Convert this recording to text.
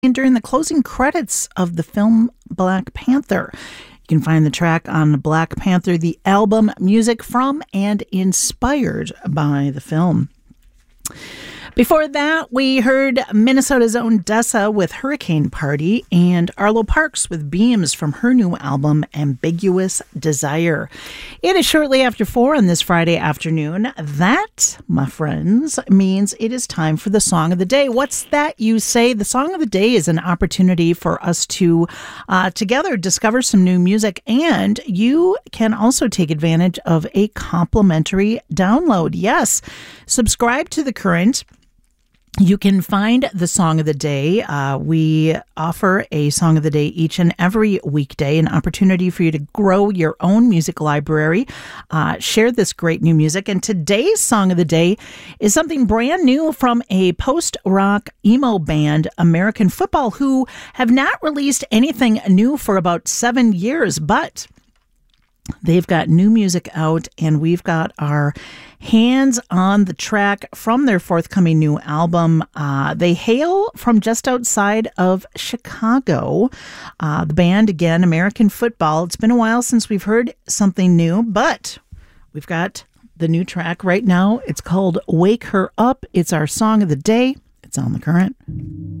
during the closing credits of the film Black Panther. You can find the track on Black Panther, the album, music from and inspired by the film. Before that, we heard Minnesota's own Dessa with Hurricane Party and Arlo Parks with Beams from her new album, Ambiguous Desire. It is shortly after 4 on this Friday afternoon. That, my friends, means it is time for the Song of the Day. What's that, you say? The Song of the Day is an opportunity for us to together discover some new music, and you can also take advantage of a complimentary download. Yes, subscribe to The Current. You can find the Song of the Day. We offer a Song of the Day each and every weekday, an opportunity for you to grow your own music library, share this great new music. And today's Song of the Day is something brand new from a post-rock emo band, American Football, who have not released anything new for about 7 years, but they've got new music out, and we've got our hands on the track from their forthcoming new album. They hail from just outside of Chicago. The band, again, American Football. It's been a while since we've heard something new, but we've got the new track right now. It's called Wake Her Up. It's our Song of the Day. It's on The Current.